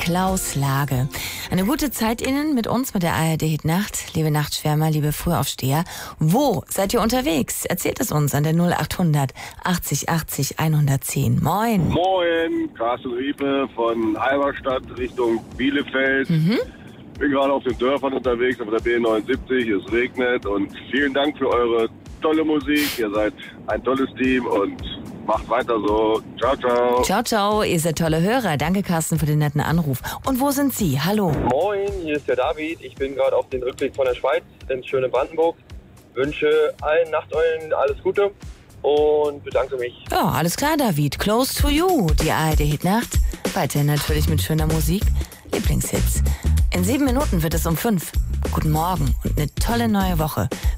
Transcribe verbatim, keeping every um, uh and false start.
Klaus Lage. Eine gute Zeit Ihnen mit uns, mit der A R D Hit Nacht. Liebe Nachtschwärmer, liebe Frühaufsteher. Wo seid ihr unterwegs? Erzählt es uns an der null achthundert achtzig achtzig hundertzehn. Moin. Moin, Carsten Riepe von Halberstadt Richtung Bielefeld. Mhm. Bin gerade auf den Dörfern unterwegs, auf der B neunundsiebzig. Es regnet und vielen Dank für eure tolle Musik. Ihr seid ein tolles Team und macht weiter so. Ciao, ciao. Ciao, ciao. Ihr seid tolle Hörer. Danke, Carsten, für den netten Anruf. Und wo sind Sie? Hallo. Moin, hier ist der David. Ich bin gerade auf dem Rückweg von der Schweiz ins schöne Brandenburg. Wünsche allen Nachteulen alles Gute und bedanke mich. Ja, alles klar, David. Close to you. Die A R D Hit Nacht. Weiterhin natürlich mit schöner Musik. Lieblingshits. In sieben Minuten wird es um fünf. Guten Morgen und eine tolle neue Woche